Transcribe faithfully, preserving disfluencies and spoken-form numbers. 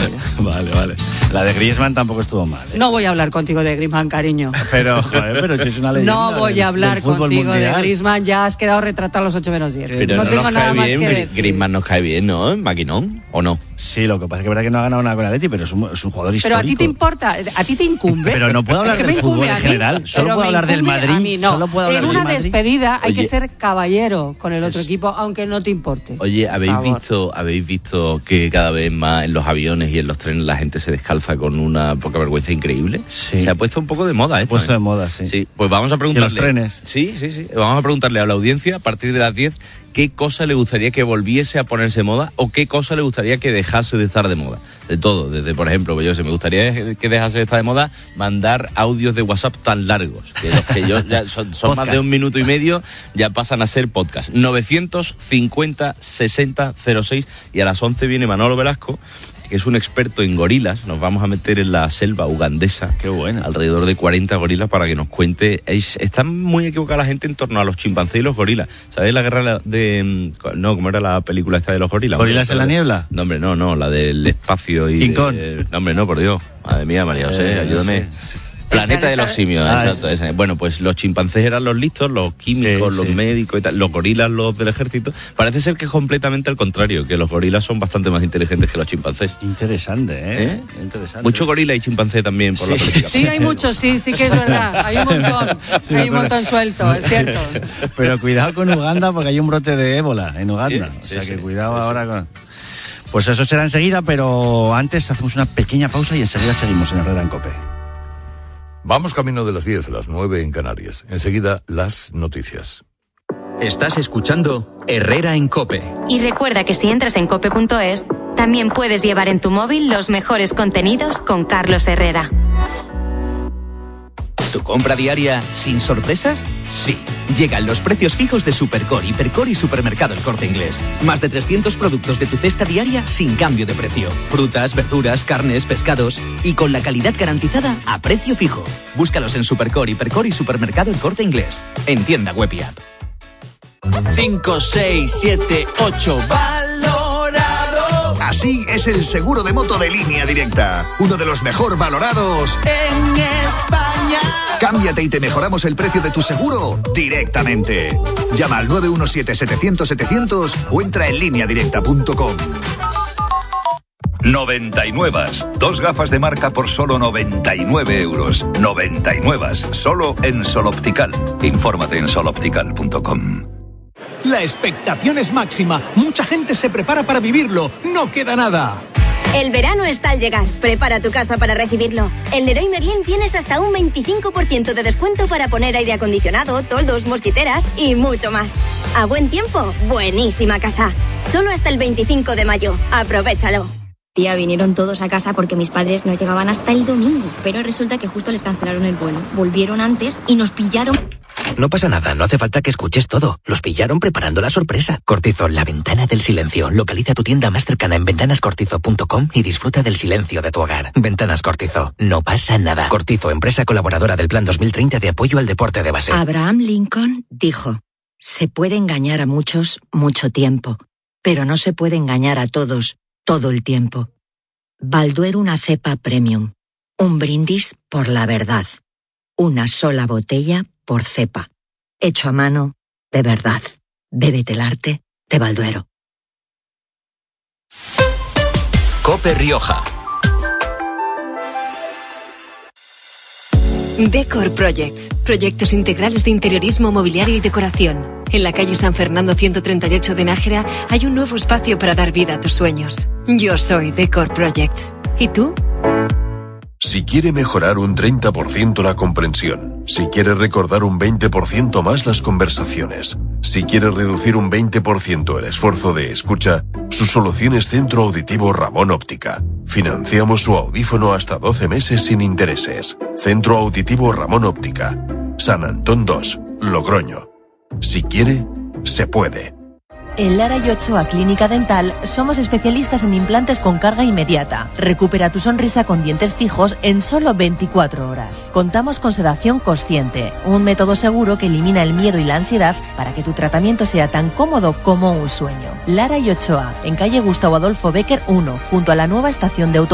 Vale, vale. La de Griezmann tampoco estuvo mal, ¿eh? No voy a hablar contigo de Griezmann, cariño. Pero, joder, pero si es una leyenda. No voy a hablar contigo mundial. de Griezmann, ya has quedado retratado a los ocho menos diez. Pero no, no tengo nos nada cae más bien, que Gri- decir. Griezmann nos cae bien, ¿no? Maquinón, ¿o no? Sí, lo que pasa es que es verdad que no ha ganado nada con el Atleti, pero es un, es un jugador histórico. Pero a ti te importa, a ti te incumbe. Pero no puedo hablar Es que del me fútbol incumbe en a mí, general, solo pero puedo me hablar del incumbe Madrid, a mí, no. solo puedo hablar En del una Madrid. despedida hay Oye. que ser caballero con el otro Es- equipo, aunque no te importe. Oye, ¿habéis Por favor. visto, habéis visto que cada vez más en los aviones y en los trenes la gente se descalza con una poca vergüenza increíble? Sí. Se ha puesto un poco de moda, ¿eh? Puesto de moda, sí. Sí, pues vamos a preguntarle. ¿Y los trenes? Sí, sí, sí. Vamos a preguntarle a la audiencia a partir de las diez qué cosa le gustaría que volviese a ponerse de moda o qué cosa le gustaría que dejase de estar de moda. De todo, desde, por ejemplo, pues yo sé, me gustaría que dejase de estar de moda mandar audios de WhatsApp tan largos, que los que yo ya son, son más de un minuto y medio, ya pasan a ser podcast. novecientos cincuenta sesenta cero seis y a las once viene Manolo Velasco, que es un experto en gorilas. Nos vamos a meter en la selva ugandesa. Qué buena. Alrededor de cuarenta gorilas para que nos cuente. Es, está muy equivocada la gente en torno a los chimpancés y los gorilas. ¿Sabéis la guerra de... No, ¿cómo era la película esta de los gorilas? ¿Gorilas en la niebla? No, hombre, no, no, la del espacio y... King de- Kong. No, hombre, no, por Dios. Madre mía, María José, Eh, ayúdame. sí, Planeta de los simios, Ah, exacto. sí. ese. Bueno, pues los chimpancés eran los listos, los químicos, Sí, los sí. médicos y tal, los gorilas, los del ejército. Parece ser que es completamente al contrario, que los gorilas son bastante más inteligentes que los chimpancés. Interesante, ¿eh? ¿Eh? Interesante. Mucho gorila y chimpancé también por la Sí. política. Sí, hay muchos, sí, sí que es verdad. Hay un montón, Sí, hay un pero- montón suelto, es cierto. Pero cuidado con Uganda porque hay un brote de ébola en Uganda. Sí, o sea sí, que sí. cuidado Sí, sí. ahora con... Pues eso será enseguida, pero antes hacemos una pequeña pausa y enseguida seguimos en Herrera en COPE. Vamos camino de las diez, las nueve en Canarias. Enseguida, las noticias. Estás escuchando Herrera en COPE. Y recuerda que si entras en cope punto es, también puedes llevar en tu móvil los mejores contenidos con Carlos Herrera. ¿Tu compra diaria sin sorpresas? Sí. Llegan los precios fijos de Supercore, Hipercore y Supermercado El Corte Inglés. Más de trescientos productos de tu cesta diaria sin cambio de precio. Frutas, verduras, carnes, pescados y con la calidad garantizada a precio fijo. Búscalos en Supercore, Hipercore y Supermercado El Corte Inglés. En tienda web y app. cinco, seis, siete, ocho, valorado. Así es el seguro de moto de Línea Directa. Uno de los mejor valorados En España. Cámbiate y te mejoramos el precio de tu seguro directamente. Llama al nueve uno siete, setecientos, setecientos o entra en línea directa punto com. noventa y nueve. Dos gafas de marca por solo noventa y nueve euros. noventa y nueve. Solo en Sol Optical. Infórmate en sol optical punto com. La expectación es máxima. Mucha gente se prepara para vivirlo. No queda nada. El verano está al llegar. Prepara tu casa para recibirlo. En Leroy Merlin tienes hasta un veinticinco por ciento de descuento para poner aire acondicionado, toldos, mosquiteras y mucho más. A buen tiempo, buenísima casa. Solo hasta el veinticinco de mayo. Aprovéchalo. Tía, vinieron todos a casa porque mis padres no llegaban hasta el domingo. Pero resulta que justo les cancelaron el vuelo. Volvieron antes y nos pillaron... No pasa nada, no hace falta que escuches todo. Los pillaron preparando la sorpresa. Cortizo, la ventana del silencio. Localiza tu tienda más cercana en ventanas cortizo punto com y disfruta del silencio de tu hogar. Ventanas Cortizo, no pasa nada. Cortizo, empresa colaboradora del Plan dos mil treinta de apoyo al deporte de base. Abraham Lincoln dijo: se puede engañar a muchos mucho tiempo, pero no se puede engañar a todos todo el tiempo. Balduero, una cepa premium. Un brindis por la verdad. Una sola botella por cepa. Hecho a mano, de verdad. Bébete el arte de Balduero. COPE Rioja. Decor Projects, proyectos integrales de interiorismo, mobiliario y decoración. En la calle San Fernando ciento treinta y ocho de Nájera hay un nuevo espacio para dar vida a tus sueños. Yo soy Decor Projects. ¿Y tú? Si quiere mejorar un treinta por ciento la comprensión, si quiere recordar un veinte por ciento más las conversaciones, si quiere reducir un veinte por ciento el esfuerzo de escucha, su solución es Centro Auditivo Ramón Óptica. Financiamos su audífono hasta doce meses sin intereses. Centro Auditivo Ramón Óptica. San Antón dos, Logroño. Si quiere, se puede. En Lara y Ochoa Clínica Dental somos especialistas en implantes con carga inmediata. Recupera tu sonrisa con dientes fijos en solo veinticuatro horas. Contamos con sedación consciente, un método seguro que elimina el miedo y la ansiedad para que tu tratamiento sea tan cómodo como un sueño. Lara y Ochoa, en calle Gustavo Adolfo Bécquer uno, junto a la nueva estación de autobús